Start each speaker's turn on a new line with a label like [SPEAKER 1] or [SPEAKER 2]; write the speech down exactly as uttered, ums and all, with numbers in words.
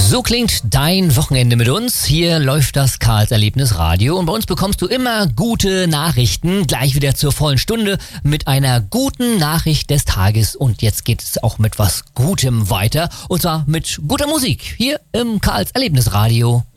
[SPEAKER 1] So klingt dein Wochenende mit uns. Hier läuft das Karls Erlebnis Radio und bei uns bekommst du immer gute Nachrichten. Gleich wieder zur vollen Stunde mit einer guten Nachricht des Tages. Und jetzt geht es auch mit was Gutem weiter und zwar mit guter Musik hier im Karls Erlebnis Radio.